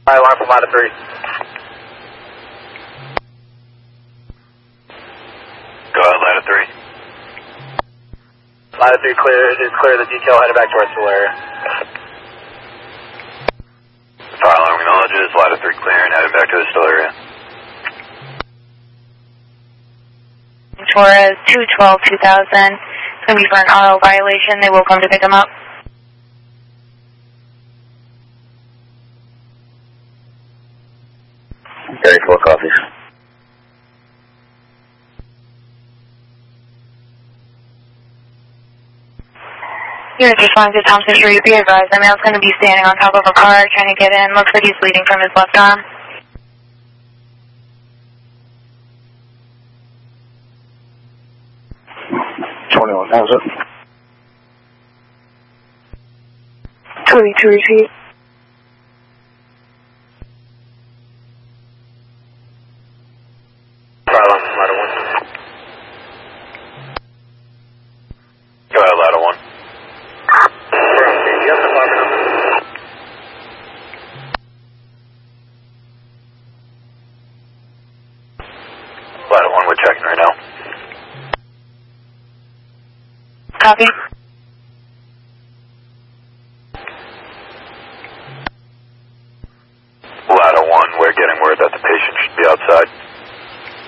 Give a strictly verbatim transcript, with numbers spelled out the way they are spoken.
Fire alarm from ladder three. Go ahead, ladder three. Ladder three clear. It is clear. The detail headed back to our still area. Fire alarm acknowledges. Ladder three clear and headed back to the still area. Torres two twelve two thousand. It's going to be for an auto violation. They will come to pick him up. Very four copies. Units responding to Thompson Street. Be advised, the male's going to be standing on top of a car trying to get in. Looks like he's bleeding from his left arm. twenty-one thousand. two eighty-two repeat. Fire alarm from ladder one. Go ahead, ladder one. You have the apartment number. Ladder one, we're checking right now. Copy.